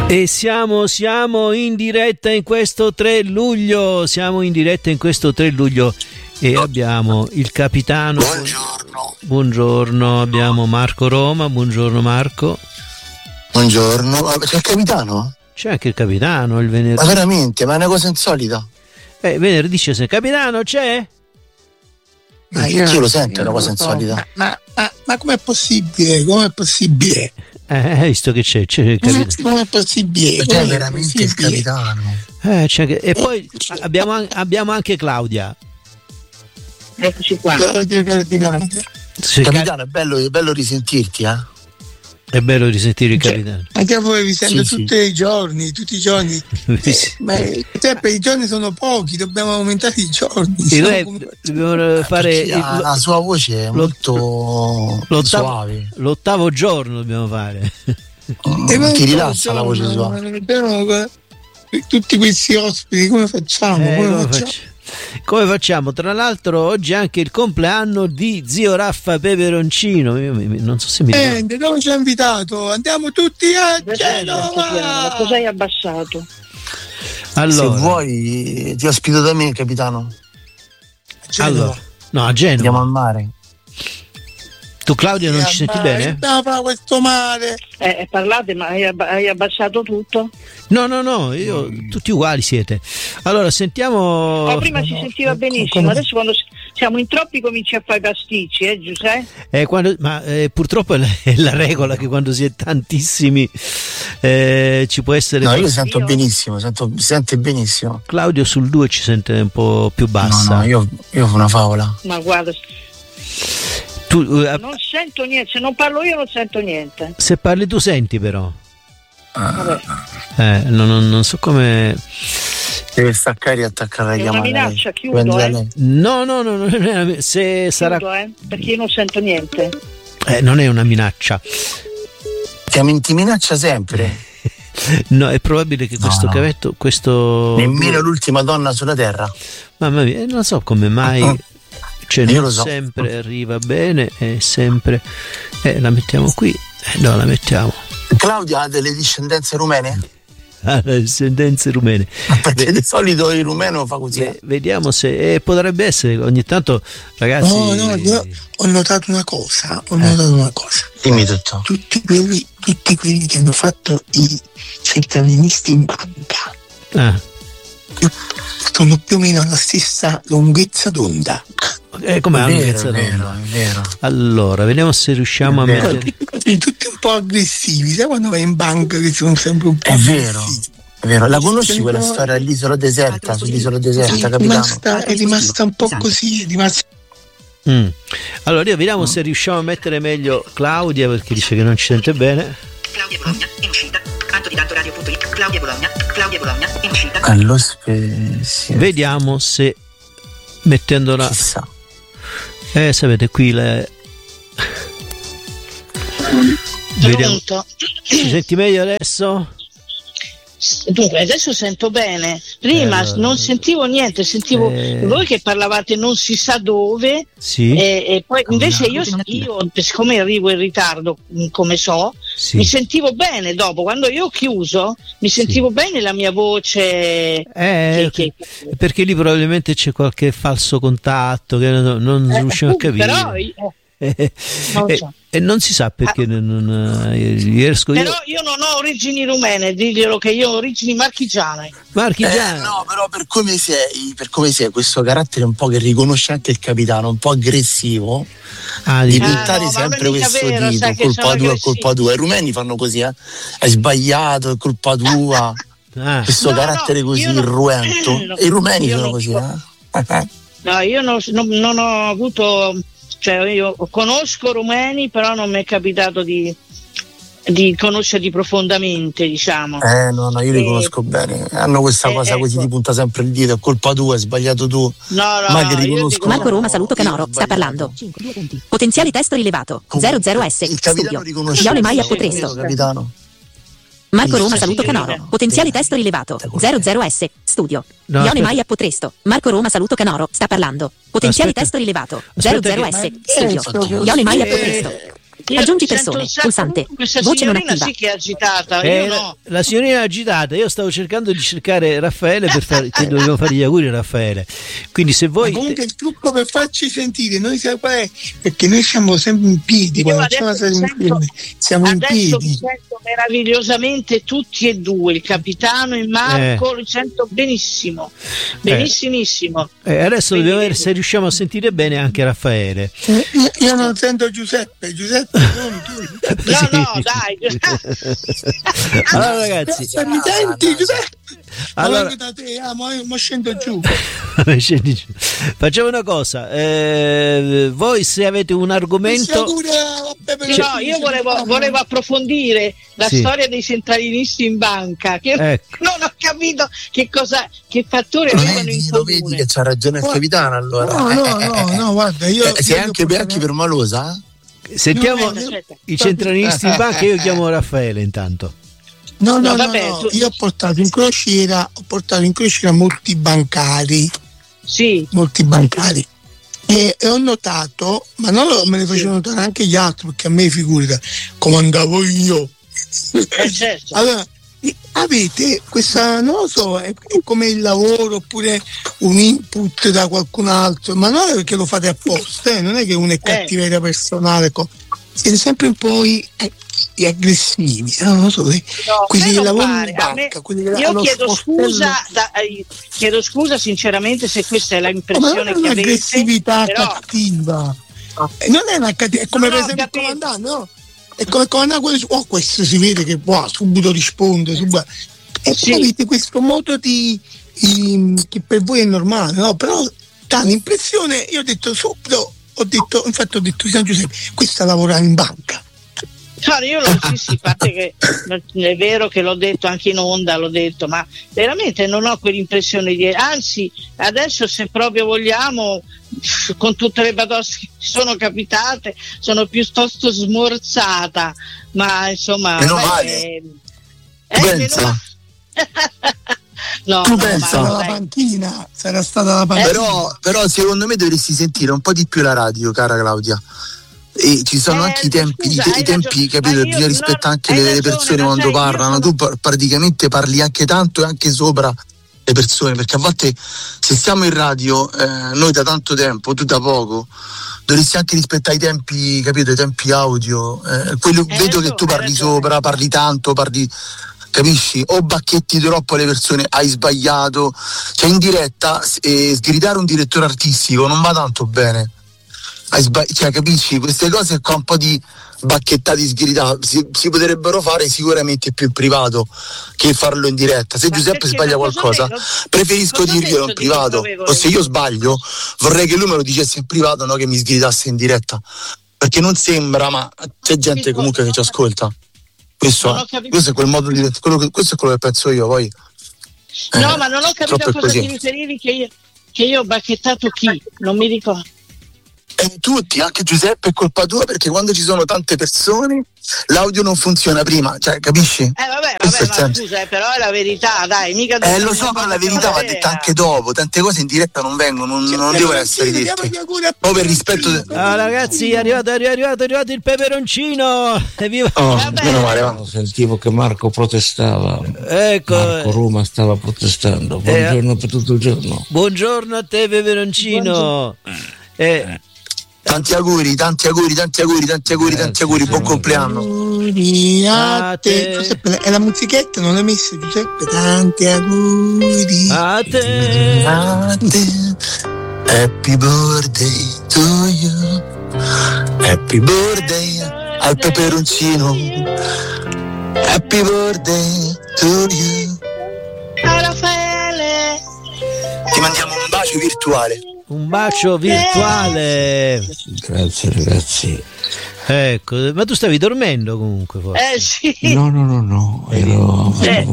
E siamo in diretta in questo 3 luglio, e abbiamo il capitano. Buongiorno, abbiamo Marco Roma, buongiorno Marco. Buongiorno, ma c'è il capitano? C'è anche il capitano il venerdì. Ma veramente, ma è una cosa insolita. Venerdì c'è il capitano, c'è? Ma io lo sento, è una cosa insolita. Ma com'è possibile? Hai visto che c'è il capitano? Com'è possibile? C'è veramente il capitano. E poi abbiamo anche Claudia. Eccoci qua. Capitano, è bello risentirti, eh? È bello risentire il capitano. Anche a voi vi sento tutti i giorni. Per i giorni sono pochi, dobbiamo aumentare i giorni. Dobbiamo fare la sua voce è molto suave. L'ottavo giorno dobbiamo fare. Ti rilassa la voce sua. Tutti questi ospiti, come facciamo? Come facciamo? Tra l'altro oggi è anche il compleanno di zio Raffa Peperoncino. Non so se mi ricordo. Dove ci ha invitato? Andiamo tutti a Genova. Cosa hai abbassato? Allora, se vuoi ti ospito da me, capitano. A Genova. Andiamo al mare. Tu Claudio non ci senti bene? Questo mare. Parlate, ma hai abbassato tutto? No, io tutti uguali siete. Allora sentiamo. Prima si sentiva benissimo, adesso quando siamo in troppi cominci a fare pasticci, Giuseppe? Purtroppo è la regola che quando si è tantissimi ci può essere. No, io sento benissimo, si sente benissimo. Claudio sul 2 ci sente un po' più bassa. No, io ho una favola. Ma guarda. Non sento niente, se non parlo io non sento niente. Se parli tu senti però. Non so come. Deve staccare e riattaccare la chiamata. È una minaccia, chiudo. No, se sarà. Perché io non sento niente. Non è una minaccia. Ti minaccia sempre. No, è probabile che questo cavetto, nemmeno l'ultima donna sulla terra. Mamma mia, non so come mai. Io lo so. Sempre arriva bene e sempre la mettiamo qui. No, la mettiamo. Claudia ha delle discendenze rumene? Discendenze rumene. Perché di solito il rumeno fa così. Vediamo se potrebbe essere ogni tanto, ragazzi. No, io ho notato una cosa. Dimmi tutto. Tutti quelli che hanno fatto i centralinisti in banca sono più o meno alla stessa lunghezza d'onda. Com'è è vero. Allora, vediamo se riusciamo a mettere. Tutti un po' aggressivi, sai quando vai in banca che sono sempre un po' aggressivi. È vero. La conosci quella storia dell'isola deserta? Sull'isola deserta, capitano? È rimasta un po' così, Allora, vediamo se riusciamo a mettere meglio Claudia, perché dice che non ci sente bene. Claudia Bologna in uscita. Antodidattoradio.it. Claudia Bologna in uscita. Allo spezio. Vediamo se mettendola. Chissà. Sapete qui vediamo. Ci senti meglio adesso? Dunque adesso sento bene, prima non sentivo niente, sentivo voi che parlavate non si sa dove, e poi invece io siccome arrivo in ritardo come mi sentivo bene dopo, quando io ho chiuso mi sentivo bene la mia voce, perché lì probabilmente c'è qualche falso contatto che non riusciamo a capire. Però e non si sa perché non riesco però io non ho origini rumene, diglielo che io ho origini marchigiane. No, però per come sei questo carattere un po' che riconosce anche il capitano, un po' aggressivo, di buttare sempre questo dito, colpa tua. I rumeni fanno così, hai sbagliato, è colpa tua. Questo carattere così irruento. E i rumeni sono così. No, io non ho avuto. Cioè io conosco rumeni, però non mi è capitato di conoscerli profondamente, diciamo. No, io li conosco bene. Hanno questa cosa così, ti punta sempre il dito, è colpa tua, hai sbagliato tu. Ma che riconosco. Marco Roma Saluto Canoro sta parlando. Potenziale testo rilevato 00S. Il capitano riconosce. Iole Maia Potresto. Capitano. Marco Roma Saluto Canoro. Potenziale testo rilevato 00S. Studio. Ione Maia Potresto. Marco Roma Saluto Canoro sta parlando. Potenziale testo rilevato 00S. Studio. Ione Maia Potresto. Aggiungi persone, pulsante. Questa Voce non signorina attiva. sì che è agitata, io no. La signorina è agitata, io stavo cercando di cercare Raffaele che dobbiamo fare gli auguri a Raffaele. Quindi se voi... Ma comunque il trucco per farci sentire, noi siamo perché noi siamo sempre in piedi, quando c'è una trasmissione siamo in piedi. Adesso vi sento meravigliosamente tutti e due, il capitano e Marco, li sento benissimo, benissimissimo. Adesso dobbiamo vedere se riusciamo a sentire bene anche Raffaele. Io non sento Giuseppe no, dai. Allora ragazzi, mi senti Giuseppe? Allora, da te, ma scendo giù. Facciamo una cosa, voi se avete un argomento, no, io volevo approfondire la storia dei centralinisti in banca, che non ho capito che fattori avevano in comune. Vedi che c'ha ragione il capitano, allora no, guarda, sei anche permalosa? Sentiamo i centralinisti in banca. Io chiamo Raffaele intanto. No, io ho portato in crociera molti bancari. Sì. Molti bancari. E ho notato, ma non me ne facevano notare anche gli altri, perché a me figurata comandavo io. Certo. Allora, avete questa, non lo so, è come il lavoro oppure un input da qualcun altro, ma non è perché lo fate apposta, non è che uno è cattiveria personale, siete sempre un po' aggressivi, non lo so, quelli che lavorano in banca, io chiedo scusa sinceramente se questa è l'impressione che avete. Un'aggressività cattiva, non è una cattiva, è come per esempio il comandante, no? E come questo si vede che subito risponde, e poi avete questo modo che per voi è normale, no? Però dà l'impressione, io ho detto subito, infatti ho detto San Giuseppe, questa lavora in banca. No, io sì, parte che è vero che l'ho detto anche in onda, ma veramente non ho quell'impressione anzi, adesso se proprio vogliamo, con tutte le batoste che sono capitate, sono piuttosto smorzata, ma insomma meno male. Pensa. No, tu pensa alla panchina, sarà stata la panchina. Però secondo me dovresti sentire un po' di più la radio, cara Claudia. E ci sono anche i tempi, capito? Bisogna rispettare anche le persone quando parlano. Tu praticamente parli anche tanto e anche sopra le persone, perché a volte se stiamo in radio, noi da tanto tempo, tu da poco, dovresti anche rispettare i tempi, capito? I tempi audio. Vedo che tu parli sopra, parli tanto, capisci? O bacchetti troppo le persone, hai sbagliato. Cioè in diretta sgridare un direttore artistico non va tanto bene. Cioè, capisci? Queste cose qua, un po' di bacchettati sgridati si potrebbero fare sicuramente più in privato che farlo in diretta. Se Giuseppe sbaglia qualcosa, preferisco dirglielo in privato, o se io sbaglio vorrei che lui me lo dicesse in privato, no che mi sgridasse in diretta, perché non sembra, ma c'è gente comunque che ci ascolta. Questo è quel modo di questo è quello che penso io. Poi no, ma non ho capito a cosa ti riferivi che io ho bacchettato chi, non mi ricordo. Tutti, anche Giuseppe è colpa tua, perché quando ci sono tante persone l'audio non funziona prima, cioè, capisci? Vabbè, ma scusa, però è la verità, dai, mica lo so, però la verità va detta anche dopo, tante cose in diretta non vengono, non devono essere dette. Poi per rispetto ragazzi, è arrivato il peperoncino. Meno male, sentivo che Marco protestava. Ecco. Marco Roma stava protestando. Buongiorno per tutto il giorno. Buongiorno a te, peperoncino. Tanti auguri, buon compleanno. A te. Giuseppe, è la musichetta, non l'hai messa, Giuseppe? Tanti auguri a te. Happy birthday to you. Happy birthday al peperoncino. Happy birthday to you. Raffaele. Ti mandiamo un bacio virtuale. Un bacio virtuale. Grazie ragazzi. Ecco, ma tu stavi dormendo comunque forse? Sì. No, ero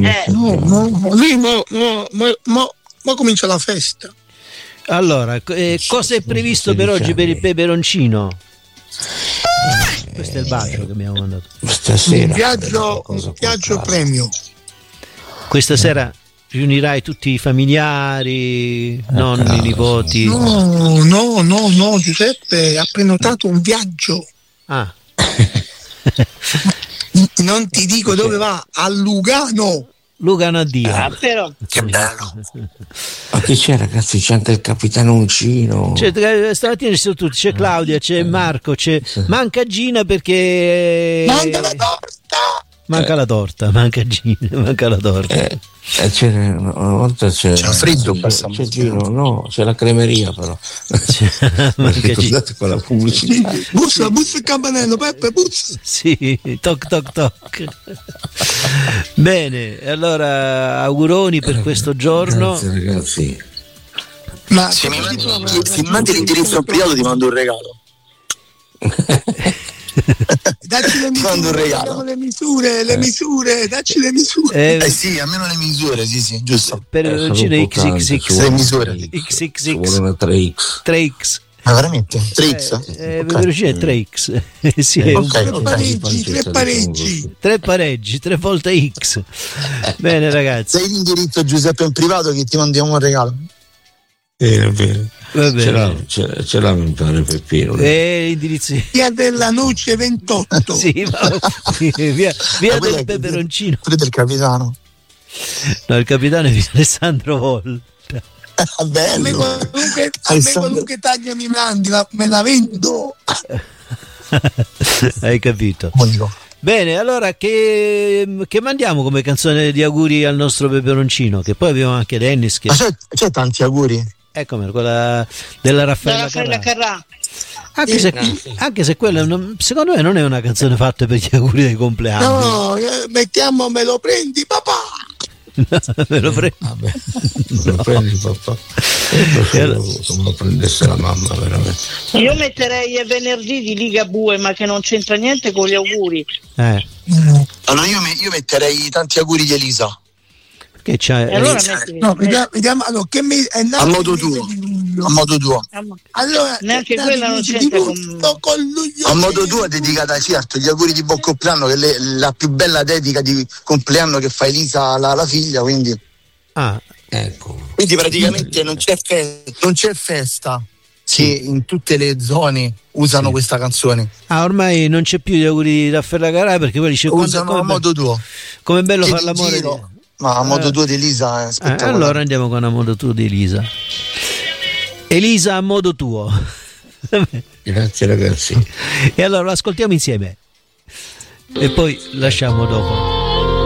ma comincia la festa. Allora, cosa è previsto per oggi per il peperoncino? Questo è il bacio che abbiamo mandato. Stasera Un viaggio premio. Questa sera riunirai tutti i familiari, nonni, nipoti? No, Giuseppe ha prenotato un viaggio. Non ti dico dove va, a Lugano. Lugano a Dio. Però. Che bello. Ma chi c'è, ragazzi? C'è anche il capitano Uncino. Stamattina ci sono tutti, c'è Claudia, c'è Marco, manca Gina perché manca la torta. Manca la torta, manca Gina, manca la torta. Una volta c'è freddo, c'è Gino, no, c'è la cremeria però. Ricordate quella pubblicità? Bussa il campanello, Peppe, bussa. Sì, toc toc toc. Bene, allora auguroni per questo giorno. Grazie ragazzi. Ma se mi mandi l'indirizzo privato ti mando un regalo. Dacci le misure, le misure, dacci le misure. Sì, almeno le misure, sì, giusto. Per XXX, le misure. XXX. Vuole 3X. Ma veramente? 3X? Peperoncino è 3X. Sì, tre pareggi, 3 volte X. Bene ragazzi. Sei l'indirizzo Giuseppe in privato che ti mandiamo un regalo. È vero. Ce l'ha mi pare Peppino. Indirizzo via della Noce 28. Sì, via del Peperoncino. Quello del capitano. No, il capitano è via Alessandro Volta. Bello. A me qualunque taglia mi mandi, me la vendo. Hai capito? Buonico. Bene, allora che mandiamo come canzone di auguri al nostro Peperoncino? Che poi abbiamo anche Dennis che... Ma c'è tanti auguri. Ecco, quella della Raffaella Carrà. Anche se quella secondo me non è una canzone fatta per gli auguri dei compleanni. No, mettiamo me lo prendi papà. Me lo prendi. Vabbè, me lo prendi papà. Come lo prendesse la mamma veramente. Io metterei il venerdì di Ligabue, ma che non c'entra niente con gli auguri. Allora io metterei tanti auguri di Elisa. Che c'è? Allora vediamo allora, che è a modo tuo. Allora neanche quella non c'entra con luglio. A modo tuo è dedicata certo gli auguri di buon compleanno, che è la più bella dedica di compleanno che fa Elisa alla figlia, quindi ecco. Quindi praticamente non c'è festa che in tutte le zone usano questa canzone. Ormai non c'è più gli auguri di Raffaella Carrà perché poi dice usano a modo tuo. Com'è bello far l'amore. Ma a modo tuo di Elisa è spettacolare. Allora andiamo con a modo tuo di Elisa. Elisa a modo tuo. Grazie ragazzi. E allora lo ascoltiamo insieme e poi lasciamo dopo.